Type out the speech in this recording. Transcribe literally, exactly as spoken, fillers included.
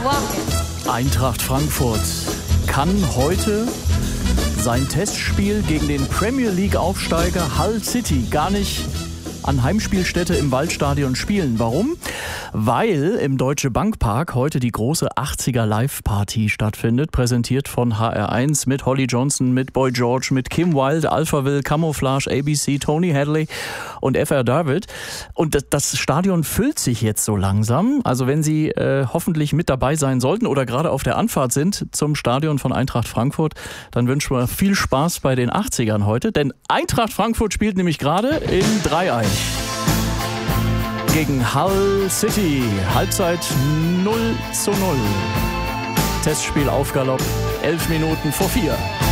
Eintracht Frankfurt kann heute sein Testspiel gegen den Premier League-Aufsteiger Hull City gar nicht an Heimspielstätte im Waldstadion spielen. Warum? Weil im Deutsche Bank Park heute die große achtziger Live-Party stattfindet, präsentiert von H R eins mit Holly Johnson, mit Boy George, mit Kim Wilde, Alphaville, Camouflage, A B C, Tony Hadley und F R David. Und das, das Stadion füllt sich jetzt so langsam. Also wenn Sie äh, hoffentlich mit dabei sein sollten oder gerade auf der Anfahrt sind zum Stadion von Eintracht Frankfurt, dann wünschen wir viel Spaß bei den achtzigern heute. Denn Eintracht Frankfurt spielt nämlich gerade in Dreieich gegen Hull City. Halbzeit null zu null. Testspiel auf Galopp. Elf Minuten vor vier.